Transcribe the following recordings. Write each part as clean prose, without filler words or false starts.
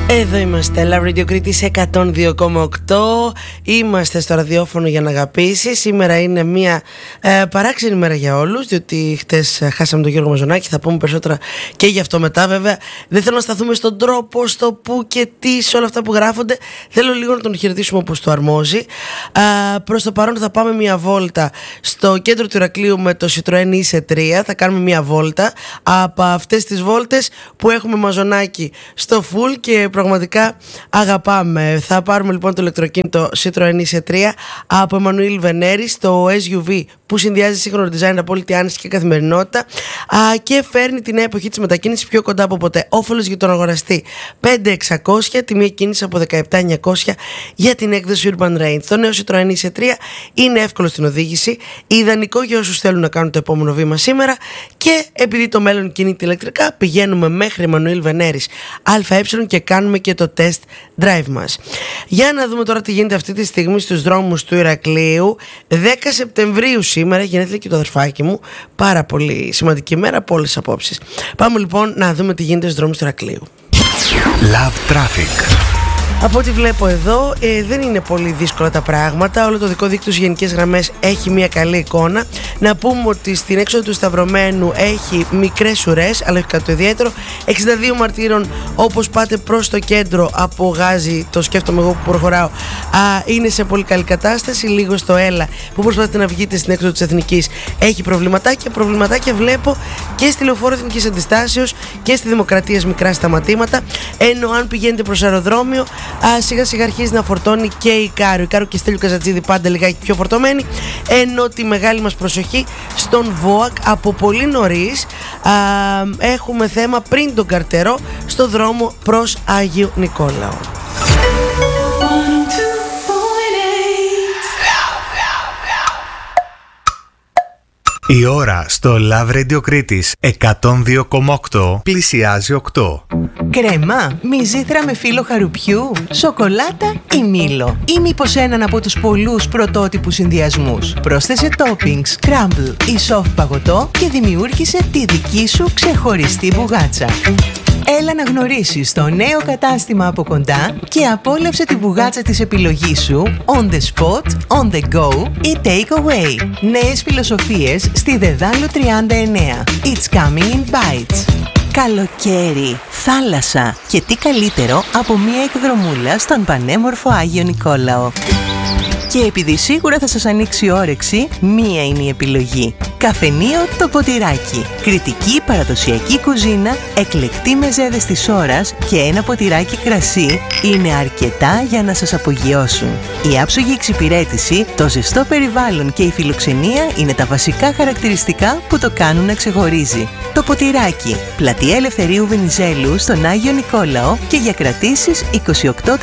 Εδώ είμαστε, Love Radio Crete 102,8. Είμαστε στο ραδιόφωνο για να αγαπήσει. Σήμερα είναι μια παράξενη μέρα για όλους, διότι χτες χάσαμε τον Γιώργο Μαζονάκη. Θα πούμε περισσότερα και γι' αυτό μετά. Βέβαια, δεν θέλω να σταθούμε στον τρόπο, στο που και τι, σε όλα αυτά που γράφονται. Θέλω λίγο να τον χαιρετήσουμε όπως του αρμόζει. Προς το παρόν θα πάμε μια βόλτα στο κέντρο του Ηρακλείου με το Citroën ISE3. Θα κάνουμε μια βόλτα από αυτές τις βόλτες που έχουμε Μαζονάκη στο full και πραγματικά αγαπάμε. Θα πάρουμε λοιπόν το ηλεκτροκίνητο Citroën ISE3 από Εμμανουήλ Βενέρη, το SUV που συνδυάζει σύγχρονο design, απόλυτη άνεση και καθημερινότητα και φέρνει τη νέα εποχή της μετακίνησης πιο κοντά από ποτέ. Όφελος για τον αγοραστή 5.600, τιμή κίνηση από 17.900 για την έκδοση Urban Range. Το νέο Citroën ISE3 είναι εύκολο στην οδήγηση, ιδανικό για όσους θέλουν να κάνουν το επόμενο βήμα σήμερα και επειδή το μέλλον κινείται ηλεκτρικά, πηγαίνουμε μέχρι Εμμανουήλ Βενέρης ΑΕ και κάνουμε και το test drive μας. Για να δούμε τώρα τι γίνεται αυτή τη στιγμή στους δρόμους του Ηρακλείου. 10 Σεπτεμβρίου σήμερα, γενέθλια και το αδερφάκι μου. Πάρα πολύ σημαντική μέρα από όλες τις απόψεις. Πάμε λοιπόν να δούμε τι γίνεται στους δρόμους του Ηρακλείου. Love Traffic. Από ό,τι βλέπω εδώ δεν είναι πολύ δύσκολα τα πράγματα. Όλο το δικό δίκτυο στις γενικές γραμμές έχει μια καλή εικόνα. Να πούμε ότι στην έξοδο του Σταυρωμένου έχει μικρές ουρές, αλλά όχι κάτι το ιδιαίτερο. 62 Μαρτύρων, όπως πάτε προς το κέντρο από Γάζι, το σκέφτομαι εγώ που προχωράω, είναι σε πολύ καλή κατάσταση. Λίγο στο Έλα που προσπαθείτε να βγείτε στην έξοδο της Εθνικής έχει προβληματάκια βλέπω και στη Λεωφόρο Εθνικής Αντιστάσεως και στη Δημοκρατίας μικρά σταματήματα. Ενώ αν πηγαίνετε προς αεροδρόμιο, σιγά σιγά αρχίζει να φορτώνει και η Κάρο. Η Κάρο και Στέλιο Καζατζίδη πάντα λιγάκι πιο φορτωμένη. Ενώ τη μεγάλη μας προσοχή στον ΒΟΑΚ από πολύ νωρίς έχουμε θέμα πριν τον Καρτερό στο δρόμο προς Άγιο Νικόλαο. Η ώρα στο Love Radio Crete 102,8 πλησιάζει 8. Κρέμα, μυζήθρα με φύλλο χαρουπιού, σοκολάτα ή μήλο. Ή μήπως έναν από τους πολλούς πρωτότυπους συνδυασμούς. Πρόσθεσε toppings, crumble ή soft παγωτό και δημιούργησε τη δική σου ξεχωριστή μπουγάτσα. Έλα να γνωρίσεις το νέο κατάστημα από κοντά και απόλαυσε τη μπουγάτσα της επιλογής σου on the spot, on the go ή take away. Νέες φιλοσοφίες στη Δεδάλο 39. It's coming in bites. Καλοκαίρι, θάλασσα και τι καλύτερο από μια εκδρομούλα στον πανέμορφο Άγιο Νικόλαο. Και επειδή σίγουρα θα σας ανοίξει η όρεξη, μία είναι η επιλογή. Καφενείο το Ποτηράκι. Κρητική παραδοσιακή κουζίνα, εκλεκτή μεζέδες της ώρας και ένα ποτηράκι κρασί είναι αρκετά για να σας απογειώσουν. Η άψογη εξυπηρέτηση, το ζεστό περιβάλλον και η φιλοξενία είναι τα βασικά χαρακτηριστικά που το κάνουν να ξεχωρίζει. Το Ποτηράκι. Πλατεία Ελευθερίου Βενιζέλου στον Άγιο Νικόλαο και για κρατήσεις 28 410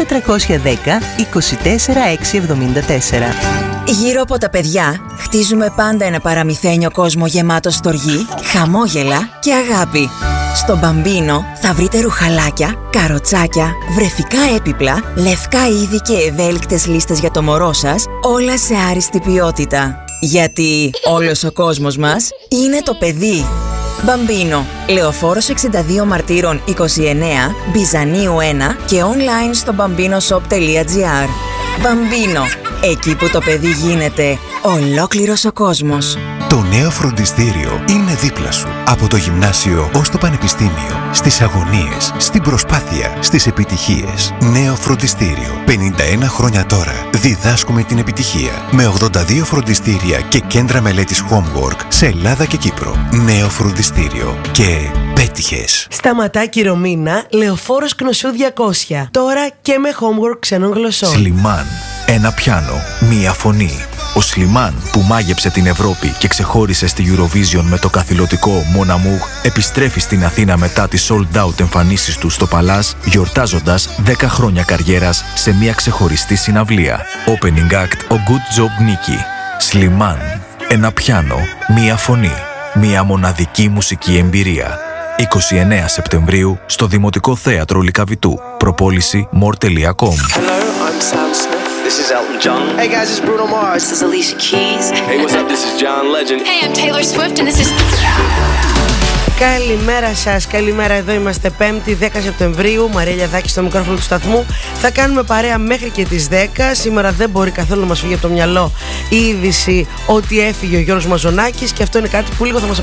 24 674. Γύρω από τα παιδιά χτίζουμε πάντα ένα παραμυθένιο κόσμο γεμάτο στοργή, χαμόγελα και αγάπη. Στο Μπαμπίνο θα βρείτε ρουχαλάκια, καροτσάκια, βρεφικά έπιπλα, λευκά είδη και ευέλικτες λίστες για το μωρό σας, όλα σε άριστη ποιότητα. Γιατί όλος ο κόσμος μας είναι το παιδί. Μπαμπίνο, Λεωφόρος 62 Μαρτύρων 29, Μπιζανίου 1 και online στο bambinoshop.gr. Μπαμπίνο, εκεί που το παιδί γίνεται ολόκληρος ο κόσμος. Το νέο φροντιστήριο είναι δίπλα σου. Από το γυμνάσιο ως το πανεπιστήμιο. Στις αγωνίες, στην προσπάθεια, στις επιτυχίες. Νέο φροντιστήριο. 51 χρόνια τώρα. Διδάσκουμε την επιτυχία. Με 82 φροντιστήρια και κέντρα μελέτης Homework σε Ελλάδα και Κύπρο. Νέο φροντιστήριο. Και πέτυχες. Σταματάκι Ρωμίνα, Λεωφόρος Κνωσού 200. Τώρα και με Homework ξένων γλωσσών. Σλιμάν. Ένα πιάνο, μία φωνή. Ο Σλιμάν που μάγεψε την Ευρώπη και ξεχώρισε στη Eurovision με το καθηλωτικό Mon Amour επιστρέφει στην Αθήνα μετά τις sold out εμφανίσεις του στο Παλάς, γιορτάζοντας 10 χρόνια καριέρας σε μια ξεχωριστή συναυλία. Opening act ο Good Job Nicky. Σλιμάν. Ένα πιάνο, μία φωνή. Μια μοναδική μουσική εμπειρία. 29 Σεπτεμβρίου στο Δημοτικό Θέατρο Λυκαβητού. Προπόληση more.com. This is Elton John. Hey guys, it's Bruno Mars. This is Alicia Keys. Hey, what's up? This is John Legend. Hey, I'm Taylor Swift and this is... Καλημέρα σας, καλημέρα. Εδώ είμαστε 5η 10 Σεπτεμβρίου. Μαρία Λιαδάκη στο μικρόφωνο του σταθμού. Θα κάνουμε παρέα μέχρι και τις 10. Σήμερα δεν μπορεί καθόλου να μας φύγει από το μυαλό η είδηση ότι έφυγε ο Γιώργος Μαζονάκης, και αυτό είναι κάτι που λίγο θα μας